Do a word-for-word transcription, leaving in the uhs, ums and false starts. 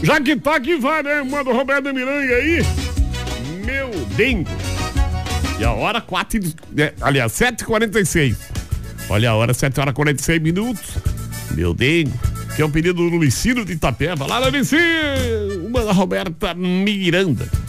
Já que tá que vai, né? Manda o Roberto Miranga aí. Meu dengo. E a hora quatro, né? Aliás, sete e quarenta e seis. Olha a hora, sete horas e quarenta e seis minutos. Meu dengo. Que é o pedido do Licínio de Itapeva. Lá, Licínio. Uma da Roberta Miranda.